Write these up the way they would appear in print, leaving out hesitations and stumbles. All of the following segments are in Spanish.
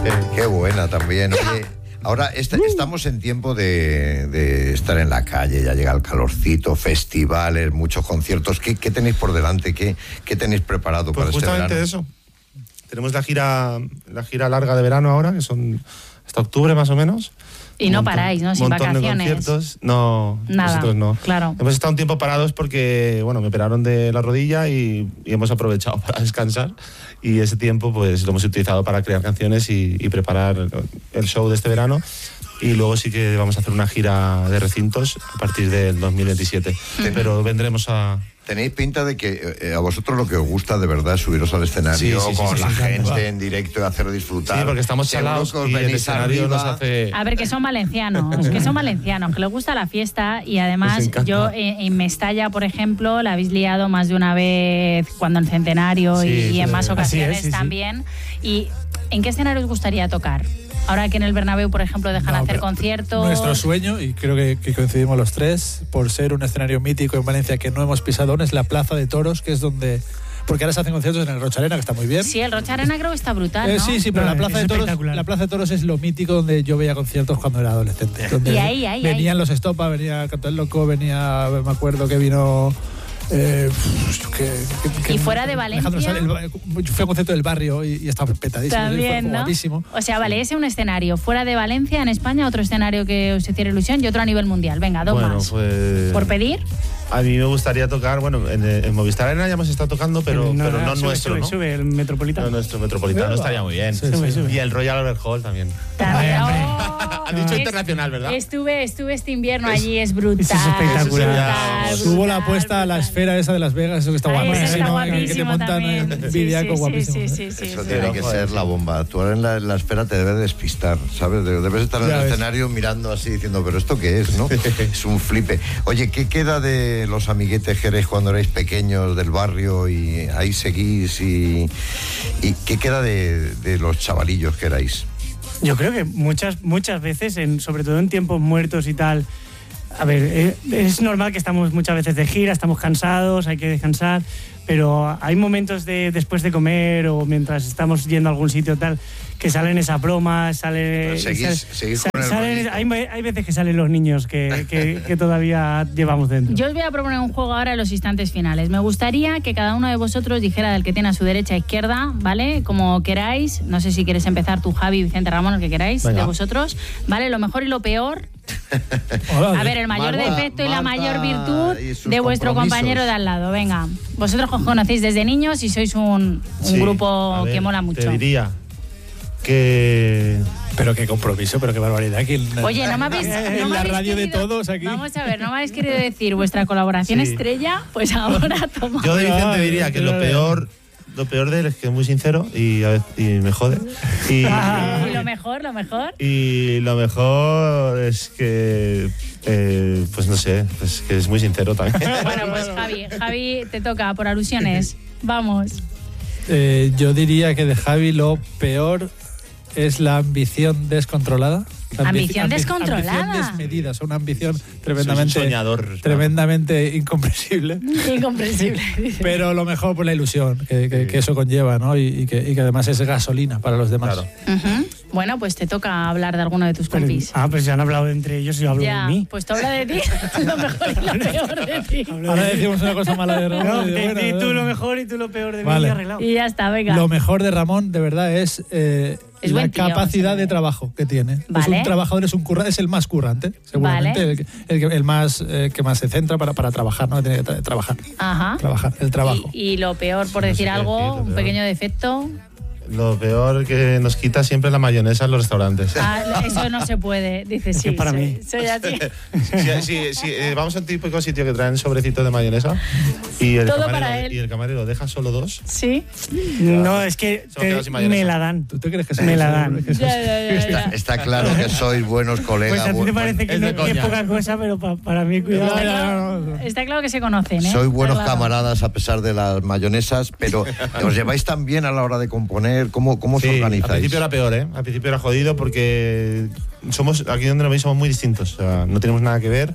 Qué buena también. Oye, ahora estamos en tiempo de estar en la calle, ya llega el calorcito, festivales, muchos conciertos. ¿Qué tenéis por delante? ¿Qué tenéis preparado para este verano? Justamente eso. Tenemos la gira larga de verano ahora, que son hasta octubre más o menos. Y no paráis, ¿no? Sin vacaciones. De conciertos. No, nada, nosotros no. Claro. Hemos estado un tiempo parados porque, bueno, me operaron de la rodilla y hemos aprovechado para descansar. Y ese tiempo, pues, lo hemos utilizado para crear canciones y preparar el show de este verano. Y luego sí que vamos a hacer una gira de recintos a partir del 2027. Pero vendremos a... Tenéis pinta de que a vosotros lo que os gusta de verdad es subiros al escenario con la gente en directo y hacerlo disfrutar. Sí, porque estamos chalados y el escenario nos hace... A ver, que son valencianos, que les gusta la fiesta y además yo en Mestalla, por ejemplo, la habéis liado más de una vez cuando en Centenario y en más ocasiones también. ¿Y en qué escenario os gustaría tocar? Ahora que en el Bernabéu, por ejemplo, dejan hacer conciertos... Nuestro sueño, y creo que coincidimos los tres, por ser un escenario mítico en Valencia que no hemos pisado aún, es la Plaza de Toros, que es donde... Porque ahora se hacen conciertos en el Rocha Arena, que está muy bien. Sí, el Rocha Arena creo que está brutal, ¿no? Sí, pero la Plaza de Toros es lo mítico donde yo veía conciertos cuando era adolescente. Donde y ahí. Venían los Estopa, venía Canto el Loco, venía... Me acuerdo que vino... y fuera de Valencia fue un concierto del barrio y estaba petadísimo. También, fue guapísimo. O sea, vale, ese es un escenario fuera de Valencia, en España, otro escenario que os hiciera ilusión y otro a nivel mundial. Venga, dos más. Pues... ¿Por pedir? A mí me gustaría tocar, bueno, en Movistar Arena ya hemos estado tocando, pero no nuestro, ¿no? Sube el Metropolitano. No, nuestro Metropolitano estaría muy bien. Sube. Y el Royal Albert Hall también. Ha dicho internacional, ¿verdad? Estuve este invierno allí, es brutal. Es espectacular. Subo la apuesta a la esfera esa de Las Vegas, eso que está guapísimo. Que te montan en Vidiaco, guapísimo. Eso tiene que ser la bomba. Tú ahora en la esfera te debes despistar, ¿sabes? Debes estar en el escenario mirando así, diciendo, ¿pero esto qué es, no? Es un flipe. Oye, ¿qué queda de los amiguetes que erais cuando erais pequeños del barrio y ahí seguís? ¿Y qué queda de los chavalillos que erais? Yo creo que muchas veces, sobre todo en tiempos muertos y tal, a ver, es normal que estamos muchas veces de gira, estamos cansados, hay que descansar, pero hay momentos después de comer o mientras estamos yendo a algún sitio tal, que salen esas bromas, seguís con el hay veces que salen los niños que todavía llevamos dentro. Yo os voy a proponer un juego ahora en los instantes finales. Me gustaría que cada uno de vosotros dijera del que tiene a su derecha e izquierda, ¿vale? Como queráis. No sé si quieres empezar tú, Javi, Vicente, Ramón, el que queráis. Venga. De vosotros, ¿vale? Lo mejor y lo peor. A ver, el mayor defecto y la mayor virtud de vuestro compañero de al lado. Venga, vosotros os conocéis desde niños y sois un grupo que mola mucho. Te diría que... Pero qué compromiso, pero qué barbaridad. Oye, no me habéis... en la radio de todos aquí. Vamos a ver, ¿no me habéis querido decir vuestra colaboración estrella? Pues ahora toma. Yo de Vicente diría que lo peor de él es que es muy sincero y me jode. ¿Y lo mejor? Y lo mejor es que... pues no sé, pues que es muy sincero también. Bueno, pues Javi, te toca por alusiones. Vamos. Yo diría que de Javi lo peor es la ambición descontrolada. Ambición descontrolada. Ambición desmedida, es una ambición tremendamente soñador, tremendamente incomprensible. Incomprensible. Pero lo mejor por la ilusión que eso conlleva, ¿no? Y que además es gasolina para los demás. Claro. Bueno, pues te toca hablar de alguno de tus compis. Pues ya han hablado entre ellos y yo hablo de mí. Pues tú habla de ti, lo mejor y lo peor de ti. Ahora decimos una cosa mala de Ramón. Y tú lo mejor y tú lo peor de mí, arreglado. Y ya está, venga. Lo mejor de Ramón, de verdad, es la capacidad de trabajo que tiene. Vale. Es un trabajador, es el más currante, seguramente, el más que más se centra para trabajar, ¿no? Tiene que trabajar. Ajá. Trabajar, el trabajo. Y lo peor, por decir algo, un pequeño defecto. Lo peor que nos quita siempre la mayonesa en los restaurantes. Eso no se puede, dice sí. Para mí. Soy a ti. Vamos a un típico sitio que traen sobrecitos de mayonesa y el camarero deja solo 2. Sí. No, es que me la dan. ¿Tú te crees que me la dan? Está claro que sois buenos colegas. Pues a ti te parece que no es poca cosa, pero para mí, cuidado. Está claro que se conocen, ¿eh? Sois buenos camaradas a pesar de las mayonesas, pero os lleváis tan bien a la hora de componer. ¿Cómo os organizáis? Al principio era peor, ¿eh? Al principio era jodido porque aquí donde nos veis somos muy distintos. O sea, no tenemos nada que ver.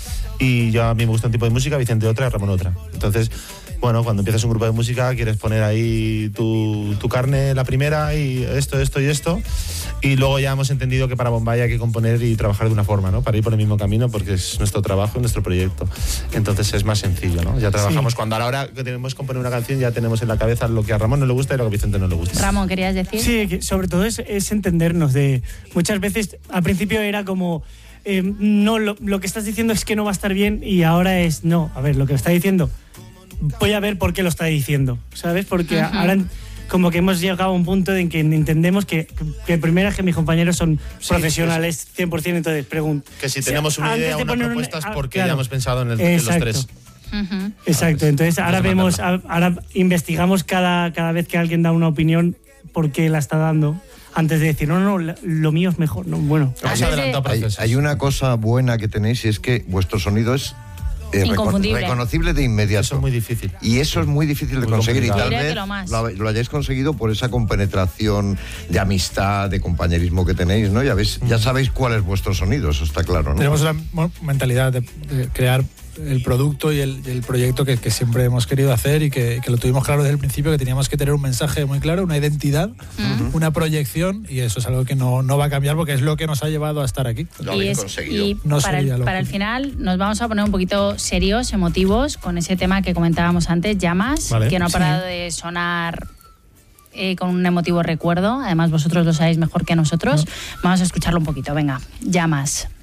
Y a mí me gusta un tipo de música, Vicente otra, Ramón otra. Entonces, bueno, cuando empiezas un grupo de música quieres poner ahí tu carne la primera y esto y esto. Y luego ya hemos entendido que para Bombay hay que componer y trabajar de una forma, ¿no? Para ir por el mismo camino, porque es nuestro trabajo, nuestro proyecto. Entonces es más sencillo, ¿no? Ya trabajamos cuando a la hora que tenemos que componer una canción ya tenemos en la cabeza lo que a Ramón no le gusta y lo que a Vicente no le gusta. Ramón, ¿querías decir? Sí, que sobre todo es entendernos. Muchas veces al principio era como no, lo que estás diciendo es que no va a estar bien, y ahora es no, a ver, lo que está diciendo voy a ver por qué lo está diciendo, ¿sabes? Porque ahora como que hemos llegado a un punto en que entendemos que primero es que mis compañeros son profesionales 100%, entonces pregunto. Que si tenemos una idea, una propuesta es porque ya hemos pensado en los tres. Exacto, entonces ahora investigamos cada vez que alguien da una opinión por qué la está dando, antes de decir, no, lo mío es mejor. No, bueno. Hay una cosa buena que tenéis, y es que vuestro sonido es reconocible de inmediato. Eso es muy difícil. Y eso es muy difícil de conseguir, y tal vez lo hayáis conseguido por esa compenetración de amistad, de compañerismo que tenéis, ¿no? Ya sabéis cuál es vuestro sonido, eso está claro, ¿no? Tenemos la mentalidad de crear el producto y el proyecto que siempre hemos querido hacer, y que lo tuvimos claro desde el principio, que teníamos que tener un mensaje muy claro, una identidad, una proyección, y eso es algo que no va a cambiar, porque es lo que nos ha llevado a estar aquí. Lo habéis conseguido. Y para el final nos vamos a poner un poquito serios, emotivos, con ese tema que comentábamos antes, Llamas, que no ha parado de sonar con un emotivo recuerdo. Además vosotros lo sabéis mejor que nosotros. Vamos a escucharlo un poquito, venga, Llamas.